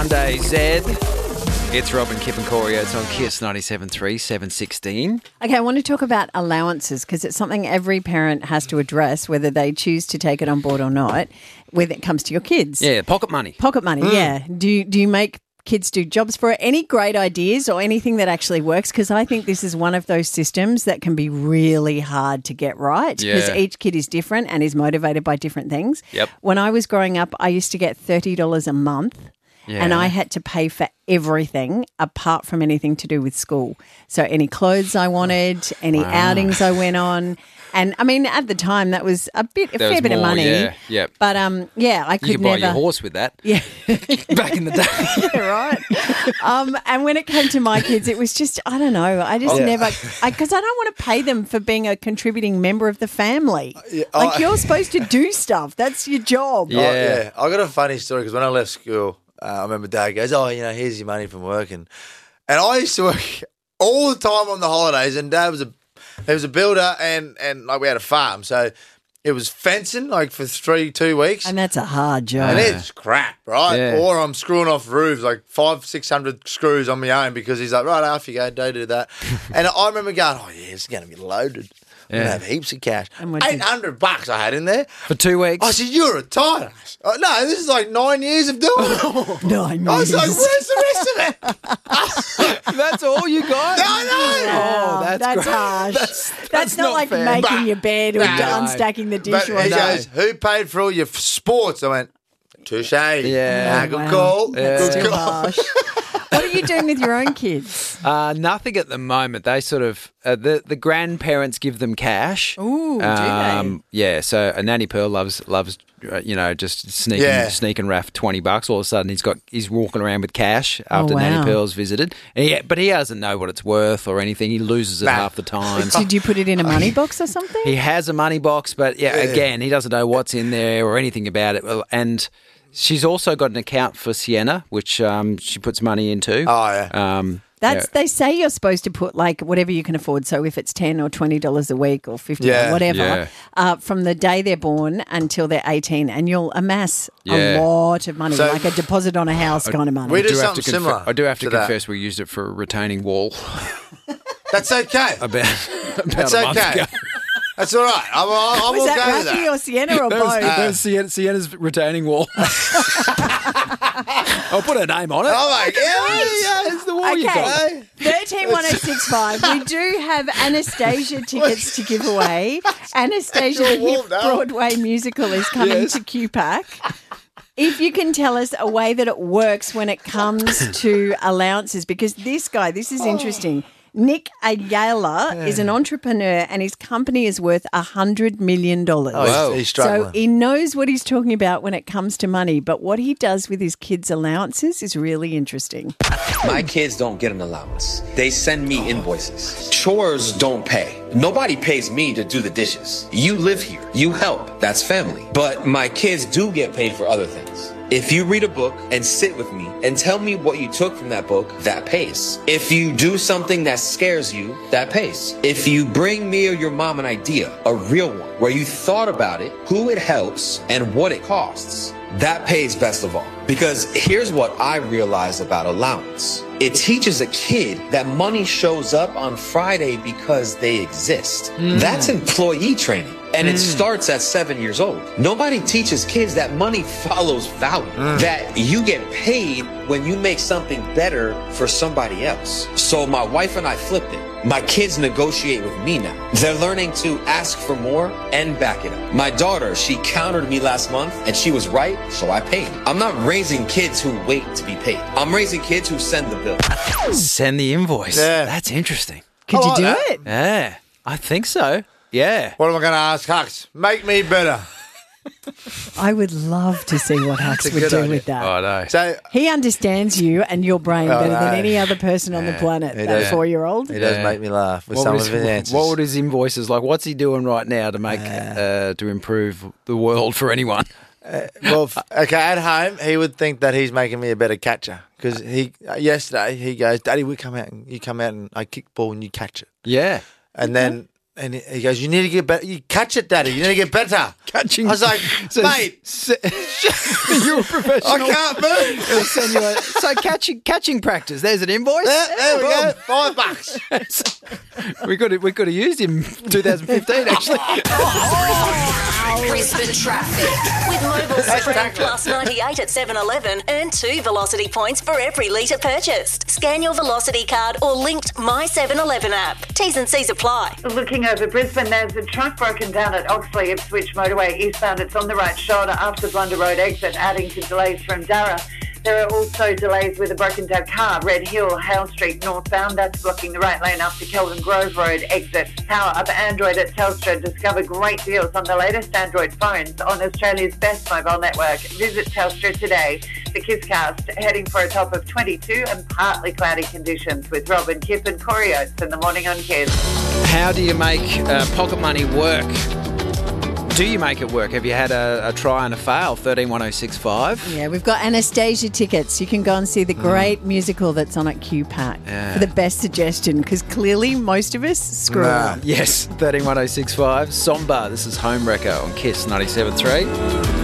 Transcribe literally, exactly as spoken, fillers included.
Monday, Zed. It's Robin, Kip and Corey. It's on Kiss ninety-seven point three, seven sixteen. Okay, I want to talk about allowances because it's something every parent has to address, whether they choose to take it on board or not, when it comes to your kids. Yeah, pocket money. Pocket money, mm. yeah. Do you, do you make kids do jobs for it? Any great ideas or anything that actually works? Because I think this is one of those systems that can be really hard to get right because Yeah. each kid is different and is motivated by different things. Yep. When I was growing up, I used to get thirty dollars a month. Yeah. And I had to pay for everything apart from anything to do with school. So any clothes I wanted, any Wow. outings I went on. And, I mean, at the time, that was a bit, a There fair was bit of more, money. yeah, yep. But, um, yeah, I could You could never. buy your horse with that. Yeah. Back in the day. Yeah, right. Um, and when it came to my kids, it was just, I don't know, I just Oh, yeah. never, because I, 'cause I don't want to pay them for being a contributing member of the family. Yeah, like, I- you're supposed to do stuff. That's your job. Yeah. Oh, yeah. I got a funny story because when I left school, uh, I remember Dad goes, "Oh, you know, here's your money from work," and and I used to work all the time on the holidays. And Dad was a he was a builder, and and like we had a farm, so it was fencing like for three two weeks. And that's a hard job. And it's crap, right? Yeah. Or I'm screwing off roofs, like five, six hundred screws on my own because he's like, right, off you go, don't do that. And I remember going, oh, yeah, it's going to be loaded. I'm going Yeah. to have heaps of cash. And what did- eight hundred bucks I had in there. For two weeks. I said, you're a tight ass. Oh, no, this is like nine years of doing it. No, I I was like, where's the rest of it? That's all you got? No, no. Wow, Oh, that's that's great. harsh. That's- That's, that's not, not like fair. making Bah. your bed or No. unstacking the But he dishwasher. goes, who paid for all your f- sports? I went, touche. Yeah. Ah, good Wow. call. That's Good too call. harsh. What are you doing with your own kids? Uh, nothing at the moment. They sort of uh, the the grandparents give them cash. Ooh, do um, Yeah. So a Nanny Pearl loves loves uh, you know just sneaking Yeah. sneaking Raph twenty bucks. All of a sudden he's got he's walking around with cash after Oh, wow. Nanny Pearl's visited. And he, but he doesn't know what it's worth or anything. He loses it Nah. half the time. Did you put it in a money box or something? He has a money box, but yeah, again, he doesn't know what's in there or anything about it. Well, and she's also got an account for Sienna, which um, she puts money into. Oh, yeah. Um, That's yeah. they say you're supposed to put like whatever you can afford. So if it's ten or twenty dollars a week or fifty Yeah. or whatever, Yeah. uh, from the day they're born until they're eighteen, and you'll amass Yeah. a lot of money, So- like a deposit on a house kind of money. We do do have something to conf- similar I do have to, to that. confess we used it for a retaining wall That's okay. about, about That's a month okay. ago. That's all right. I'm, I'm Was okay that with Rafi that. or Sienna or That was, both? that was Sienna, Sienna's retaining wall. I'll put her name on it. Oh, my God. Yeah, it's the wall you Okay. got. Hey. Thirteen one oh six five. We do have Anastasia tickets to give away. Anastasia, the You're warm hit now. Broadway musical, is coming Yes. to Q PAC. If you can tell us a way that it works when it comes to allowances, because this guy, this is interesting. Nick Ayala is an entrepreneur and his company is worth one hundred million dollars. Oh, he's- Wow. he's So struggling. he knows what he's talking about when it comes to money, but what he does with his kids' allowances is really interesting. My kids don't get an allowance. They send me invoices. Chores don't pay. Nobody pays me to do the dishes. You live here. You help. That's family. But my kids do get paid for other things. If you read a book and sit with me and tell me what you took from that book, that pays. If you do something that scares you, that pays. If you bring me or your mom an idea, a real one, where you thought about it, who it helps, and what it costs, that pays best of all. Because here's what I realized about allowance. It teaches a kid that money shows up on Friday because they exist. That's employee training. And it starts at seven years old. Nobody teaches kids that money follows value, that you get paid when you make something better for somebody else. So my wife and I flipped it. My kids negotiate with me now. They're learning to ask for more and back it up. My daughter, she countered me last month and she was right, so I paid. I'm not raising kids who wait to be paid. I'm raising kids who send the bill. Send the invoice. Yeah. That's interesting. Could I you like do that. it? Yeah, I think so. Yeah. What am I going to ask Hux? Make me better. I would love to see what Hux a would good do idea. with that. I know. So He understands you and your brain Oh, better than no. any other person on the planet, He that does. four-year-old. he does Yeah. make me laugh with What some would, of his, his answers. what would his invoices like? What's he doing right now to make uh, to improve the world for anyone? Well, f- okay, at home, he would think that he's making me a better catcher because he uh, yesterday he goes, "Daddy, we come out and you come out and I kick ball and you catch it." Yeah. And then And he goes, you need to get better. You catch it, Daddy. You need to get better. Catching. I was like, So- mate, so- you're a professional. I can't move. It'll send you a- so catching catching practice. There's an invoice. There, there we go. Boom. Five bucks. We could have, we could have used him twenty fifteen actually. Brisbane traffic. With Mobile Supreme tackle. Plus ninety-eight at seven eleven, earn two Velocity points for every litre purchased. Scan your Velocity card or linked My seven eleven app. T's and C's apply. Looking over Brisbane, there's a truck broken down at Oxley Ipswich Motorway eastbound. It's on the right shoulder after Blunder Road exit, adding to delays from Darra. There are also delays with a broken down car, Red Hill, Hale Street northbound. That's blocking the right lane after Kelvin Grove Road exit. Power up Android at Telstra. Discover great deals on the latest Android phones on Australia's best mobile network. Visit Telstra today. The Kisscast heading for a top of twenty-two and partly cloudy conditions with Robin Kipp and Corey Oates in the morning on Kiss. How do you make uh, pocket money work? Do you make it work? Have you had a, a try and a fail? thirteen one oh six five. Yeah, we've got Anastasia tickets. You can go and see the great musical that's on at Q PAC Yeah. for the best suggestion, because clearly most of us screw Nah. up. Yes, thirteen one oh six five. Somber. This is Homewrecker on Kiss ninety-seven point three.